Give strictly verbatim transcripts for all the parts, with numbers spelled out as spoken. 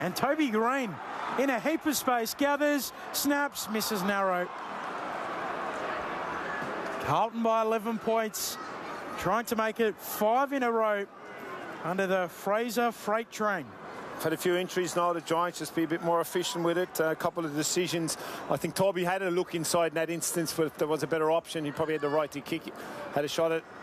And Toby Green in a heap of space, gathers, snaps, misses narrow. Carlton by eleven points, trying to make it five in a row under the Fraser freight train. Had a few injuries now, the Giants just be a bit more efficient with it. Uh, a couple of decisions. I think Toby had a look inside in that instance, but if there was a better option, he probably had the right to kick it. Had a shot at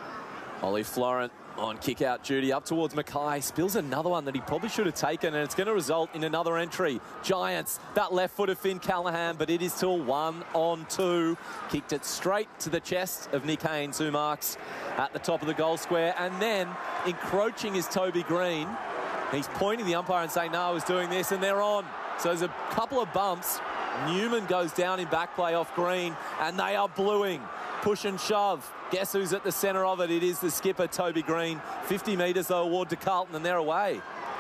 Ollie Florent on kick-out duty up towards Mackay. Spills another one that he probably should have taken, and it's going to result in another entry. Giants, that left foot of Finn Callaghan, but it is still one on two. Kicked it straight to the chest of Nick Haynes, who marks at the top of the goal square. And then encroaching is Toby Green. He's pointing the umpire and saying, no, I was doing this, and they're on. So there's a couple of bumps. Newman goes down in back play off Green, and they are bluing. Push and shove. Guess who's at the centre of it? It is the skipper, Toby Green. fifty metres, though, award to Carlton, and they're away.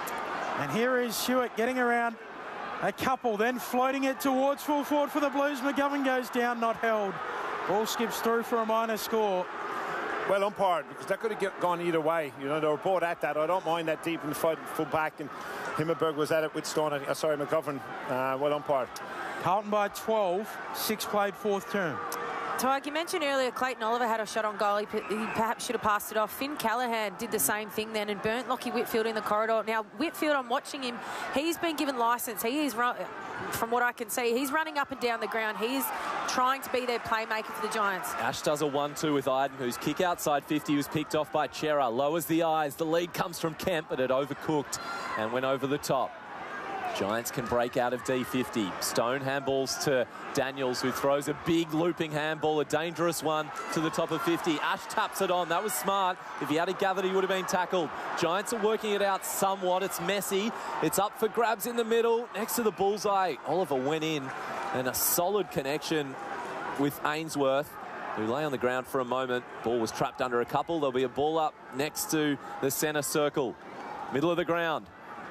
And here is Stewart getting around a couple, then floating it towards full forward for the Blues. McGovern goes down, not held. Ball skips through for a minor score. well umpired, because that could have get, gone either way. You know, they were both at that. I don't mind that deep in the fight, full back, and Himmelberg was at it with Stone. Uh, sorry, McGovern. Uh, well umpired. Carlton by twelve, six played fourth term. Tyke, you mentioned earlier Clayton Oliver had a shot on goal. He, he perhaps should have passed it off. Finn Callaghan did the same thing then and burnt Lockie Whitfield in the corridor. Now, Whitfield, I'm watching him. He's been given licence. He is, run, from what I can see, he's running up and down the ground. He is trying to be their playmaker for the Giants. Ash does a one two with Iden, whose kick outside fifty was picked off by Chera. Lowers the eyes. The lead comes from Kemp, but it overcooked and went over the top. Giants can break out of D fifty. Stone handballs to Daniels, who throws a big looping handball, a dangerous one to the top of fifty. Ash taps it on. That was smart. If he had it gathered, he would have been tackled. Giants are working it out somewhat. It's messy. It's up for grabs in the middle, next to the bullseye. Oliver went in, and a solid connection with Ainsworth, who lay on the ground for a moment. Ball was trapped under a couple. There'll be a ball up next to the centre circle. Middle of the ground.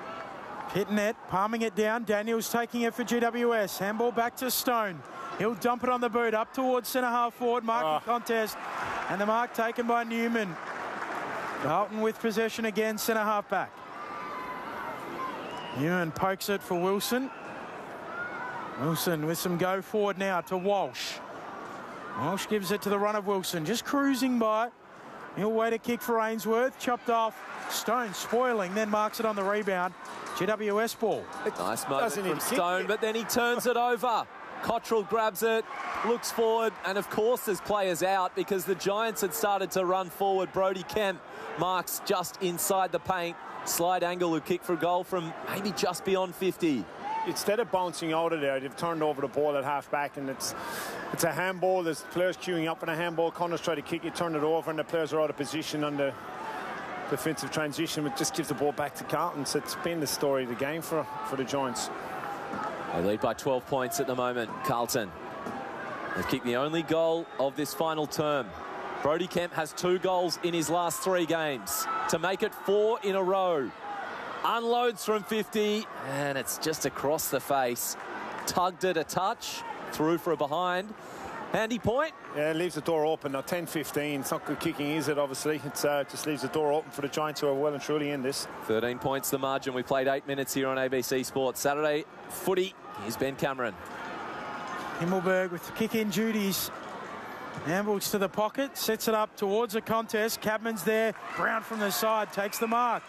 Hitting it, palming it down. Daniels taking it for G W S. Handball back to Stone. He'll dump it on the boot, up towards centre half forward. Marking oh. contest. And the mark taken by Newman. Carlton with possession again, centre half back. Newman pokes it for Wilson. Wilson with some go forward now to Walsh. Walsh gives it to the run of Wilson. Just cruising by. He'll wait a kick for Ainsworth. Chopped off. Stone spoiling, then marks it on the rebound. G W S ball. Nice moment from Stone, but then he turns it over. Cottrell grabs it, looks forward, and of course there's players out because the Giants had started to run forward. Brody Kemp marks just inside the paint. Slide angle who kick for goal from maybe just beyond fifty. Instead of bouncing out of there, they've turned over the ball at half back, and it's it's a handball. There's players queuing up in a handball. Connors try to kick it, turn it over, and the players are out of position on the defensive transition, which just gives the ball back to Carlton. So it's been the story of the game for, for the Giants. They lead by twelve points at the moment, Carlton. They've kicked the only goal of this final term. Brody Kemp has two goals in his last three games to make it four in a row. Unloads from fifty, and it's just across the face. Tugged it a touch, through for a behind. Handy point. Yeah, it leaves the door open. Now ten fifteen. It's not good kicking, is it, obviously? It uh, just leaves the door open for the Giants, who are well and truly in this. thirteen points the margin. We played eight minutes here on A B C Sports. Saturday footy. Here's Ben Cameron. Himmelberg with the kick-in duties. Handballs to the pocket, sets it up towards a contest. Cadman's there. Brown from the side takes the mark.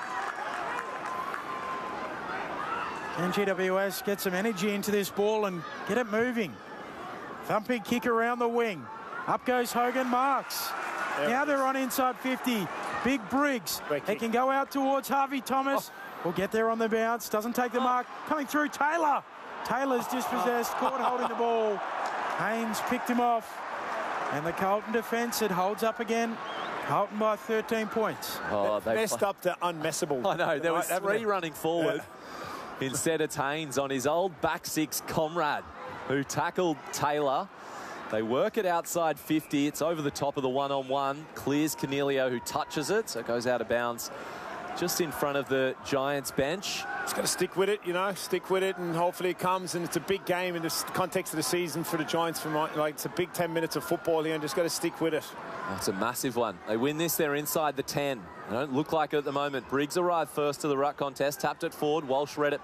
And G W S get some energy into this ball and get it moving. Thumping kick around the wing. Up goes Hogan, marks. Yep. Now they're on inside fifty. Big Briggs. He can go out towards Harvey Thomas. Oh. Will get there on the bounce. Doesn't take the mark. Coming through, Taylor. Taylor's dispossessed. Caught holding the ball. Haynes picked him off. And the Carlton defence, it holds up again. Carlton by thirteen points. Oh, they messed up the unmessable. I know. There was three running forward. Yeah. Instead, it's Haynes on his old back six comrade, who tackled Taylor. They work it outside fifty. It's over the top of the one-on-one. Clears Cornelio, who touches it, so it goes out of bounds just in front of the Giants bench. Just got to stick with it, you know, stick with it, and hopefully it comes. And it's a big game in the context of the season for the Giants. For my, like, it's a big ten minutes of football here, and just got to stick with it. That's a massive one. They win this, they're inside the ten. They don't look like it at the moment. Briggs arrived first to the ruck contest, tapped it forward. Walsh read it